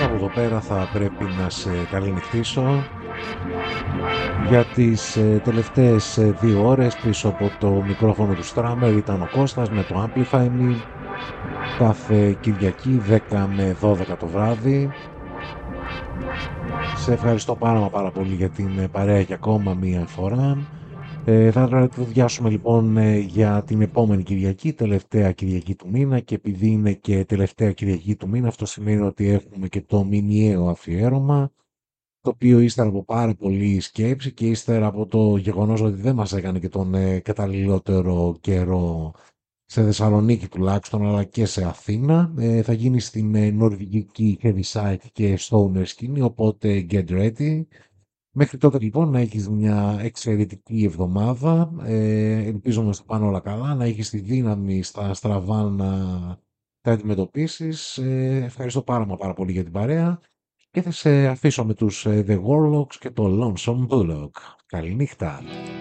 από εδώ πέρα θα πρέπει να σε καληνυχτήσω για τις τελευταίες 2 ώρες πίσω από το μικρόφωνο του Στράμερ ήταν ο Κώστας με το Amplify Me κάθε Κυριακή 10 με 12 το βράδυ. Σε ευχαριστώ πάρα πολύ για την παρέα για ακόμα μία φορά. Θα ραδιοδιάσουμε λοιπόν για την επόμενη Κυριακή, τελευταία Κυριακή του μήνα, και επειδή είναι και τελευταία Κυριακή του μήνα, αυτό σημαίνει ότι έχουμε και το μηνιαίο αφιέρωμα, το οποίο ύστερα από πάρα πολλή σκέψη και ύστερα από το γεγονός ότι δεν μας έκανε και τον καταλληλότερο καιρό σε Θεσσαλονίκη τουλάχιστον, αλλά και σε Αθήνα, θα γίνει στην νορβηγική Heaviside και Stoner σκηνή, οπότε get ready. Μέχρι τότε λοιπόν να έχεις μια εξαιρετική εβδομάδα, ελπίζω να στα πάνε όλα καλά, να έχεις τη δύναμη στα στραβά να τα αντιμετωπίσεις. Ευχαριστώ πάρα πολύ για την παρέα και θα σε αφήσω με τους The Warlocks και το Lonesome Bullock. Καληνύχτα.